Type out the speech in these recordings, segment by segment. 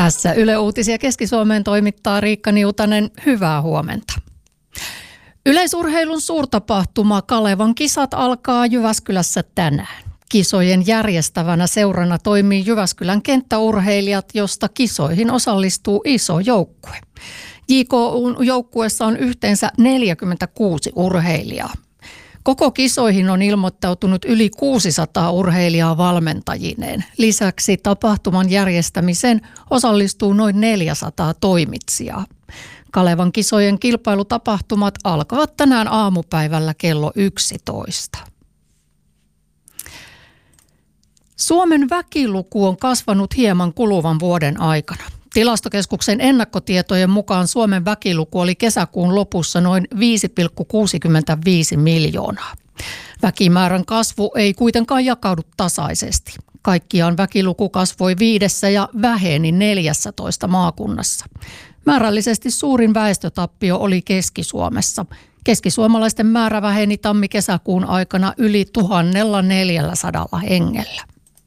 Tässä Yle Uutisia Keski-Suomeen toimittaa Riikka Niutanen. Hyvää huomenta. Yleisurheilun suurtapahtuma Kalevan kisat alkaa Jyväskylässä tänään. Kisojen järjestävänä seurana toimii Jyväskylän kenttäurheilijat, josta kisoihin osallistuu iso joukkue. JKU-joukkueessa on yhteensä 46 urheilijaa. Koko kisoihin on ilmoittautunut yli 600 urheilijaa valmentajineen. Lisäksi tapahtuman järjestämiseen osallistuu noin 400 toimitsijaa. Kalevan kisojen kilpailutapahtumat alkavat tänään aamupäivällä kello 11. Suomen väkiluku on kasvanut hieman kuluvan vuoden aikana. Tilastokeskuksen ennakkotietojen mukaan Suomen väkiluku oli kesäkuun lopussa noin 5,65 miljoonaa. Väkimäärän kasvu ei kuitenkaan jakaudu tasaisesti. Kaikkiaan väkiluku kasvoi 5 ja väheni 14 maakunnassa. Määrällisesti suurin väestötappio oli Keski-Suomessa. Keskisuomalaisten määrä väheni tammi-kesäkuun aikana yli 1400 hengellä.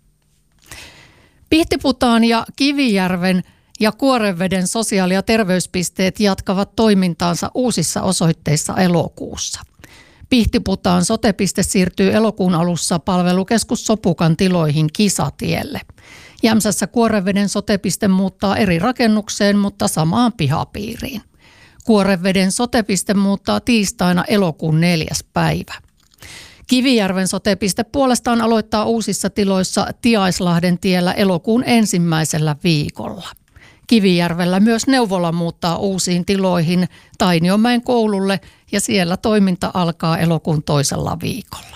Pihtiputaan ja Kivijärven ja Kuoreveden sosiaali- ja terveyspisteet jatkavat toimintaansa uusissa osoitteissa elokuussa. Pihtiputaan sotepiste siirtyy elokuun alussa palvelukeskus Sopukan tiloihin Kisatielle. Jämsässä Kuoreveden sotepiste muuttaa eri rakennukseen, mutta samaan pihapiiriin. Kuoreveden sotepiste muuttaa tiistaina elokuun 4. päivä. Kivijärven sotepiste puolestaan aloittaa uusissa tiloissa Tiaislahden tiellä elokuun 1. viikolla. Kivijärvellä myös neuvola muuttaa uusiin tiloihin Tainiomäen koululle ja siellä toiminta alkaa elokuun 2. viikolla.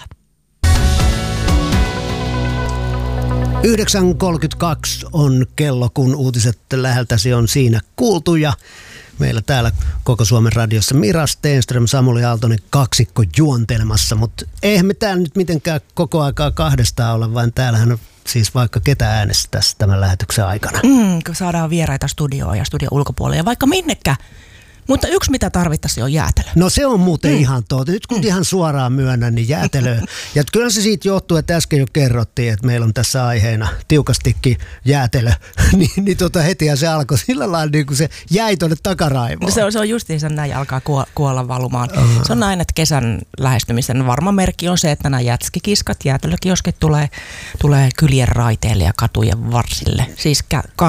9.32 on kello, kun uutiset läheltäsi on siinä kuultu ja meillä täällä Koko Suomen radiossa Mira Stenström, Samuli Aaltonen kaksikko juontelmassa, mutta eihän me täällä nyt mitenkään koko aikaa kahdestaan olla, vaan täällähän on siis vaikka ketä äänestää tämän lähetyksen aikana. Kun saadaan vieraita studioon ja studion ulkopuolelle ja vaikka minnekään. Mutta yksi mitä tarvittaisiin on jäätelö. No se on muuten ihan totta. Nyt kun ihan suoraan myönnän, niin jäätelö. Ja kyllä se siitä johtuu, että äsken jo kerrottiin, että meillä on tässä aiheena tiukastikin jäätelö. niin hetihän se alkoi sillä lailla, niin kuin se jäi tuonne takaraivoon. No se on justiinsa näin alkaa kuolla valumaan. Se on näin, että kesän lähestymisen varma merkki on se, että nämä jätskikiskat, jäätelökioskit tulee kylien raiteille ja katujen varsille. Siis,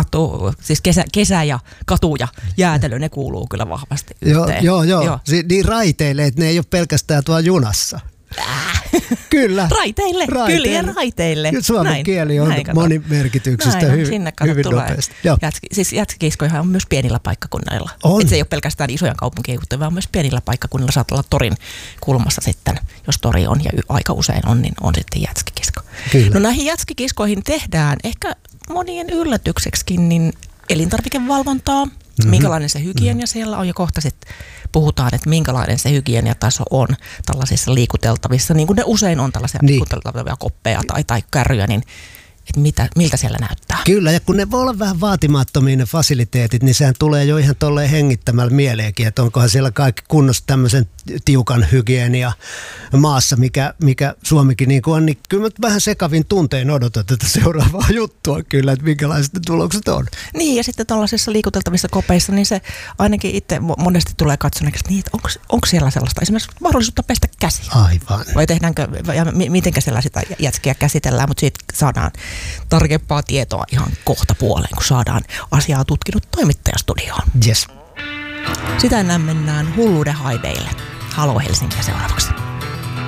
kesä ja katu ja jäätelö, ne kuuluu kyllä vahvasti yhteen. Joo. Niin raiteille, että ne ei ole pelkästään tuolla junassa. Kyllä. Raiteille, kylien raiteille. Suomen kieli on monimerkityksestä hyvin nopeasti. Siis jätskikiskoja on myös pienillä paikkakunnilla. Et se ei ole pelkästään isoja kaupunkien juttuja, vaan myös pienillä paikkakunnilla saattaa olla torin kulmassa sitten, jos tori on ja aika usein on, niin on sitten jätskikisko. Kyllä. No näihin jätskikiskoihin tehdään ehkä monien yllätykseksikin niin elintarvikevalvontaa, minkälainen se hygienia siellä on ja kohta sitten puhutaan, että minkälainen se hygieniataso on tällaisissa liikuteltavissa, niin kuin ne usein on tällaisia liikuteltavia koppeja tai kärryjä, niin että miltä siellä näyttää. Kyllä, ja kun ne voi olla vähän vaatimattomia ne fasiliteetit, niin sehän tulee jo ihan tolleen hengittämällä mieleenkin, että onkohan siellä kaikki kunnossa tämmöisen tiukan hygienia maassa, mikä Suomikin niin kuin on, niin kyllä mä vähän sekavin tuntein odotan tätä seuraavaa juttua kyllä, että minkälaiset ne tulokset on. Niin, ja sitten tällaisissa liikuteltavissa kopeissa, niin se ainakin itse monesti tulee katsoneeksi, niin onko siellä sellaista esimerkiksi mahdollisuutta pestä käsiä? Aivan. Vai tehdäänkö, ja mitenkä siellä sitä jätskiä käsitellään, mutta siitä saadaan tarkempaa tietoa ihan kohta puoleen, kun saadaan asiaa tutkinut toimittajastudioon. Yes. Sitä ennen mennään Hulluuden Highwaylle. Halo Helsinkiä seuraavaksi.